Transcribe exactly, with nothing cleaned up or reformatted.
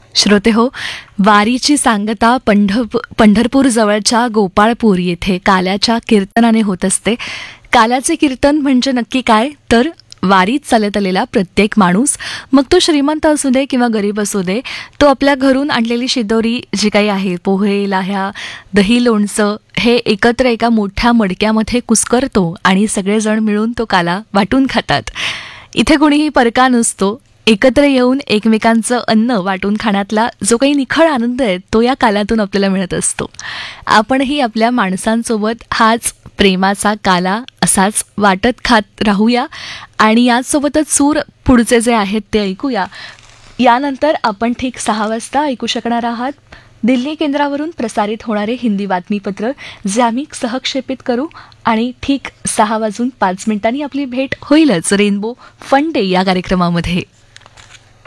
श्रोते हो, वारीची सांगता पंढरप पंढरपूर जवळच्या गोपाळपूर येथे काल्याच्या कीर्तनाने होत असते. काल्याचे कीर्तन म्हणजे नक्की काय, तर वारीत चालत आलेला प्रत्येक माणूस, मग तो श्रीमंत असू दे किंवा गरीब असू दे, तो आपल्या घरून आणलेली शिदोरी जी काही आहे, पोहे, लाह्या, दही, लोणचं हे एकत्र एका मोठ्या मडक्यामध्ये कुस्करतो आणि सगळेजण मिळून तो काला वाटून खातात. इथे कुणीही परका नसतो. एकत्र येऊन एकमेकांचं अन्न वाटून खाण्यातला जो काही निखळ आनंद आहे तो या कालातून आपल्याला मिळत असतो. आपणही आपल्या माणसांसोबत हाच प्रेमाचा काला असाच वाटत खात राहूया आणि याचसोबतच सूर पुढचे जे आहेत ते ऐकूया. यानंतर आपण ठीक सहा वाजता ऐकू शकणार आहात दिल्ली केंद्रावरून प्रसारित होणारे हिंदी बातमीपत्र, जे आम्ही सहक्षेपित करू. आणि ठीक सहा वाजून पाच मिनिटांनी आपली भेट होईलच रेनबो फन डे या कार्यक्रमामध्ये.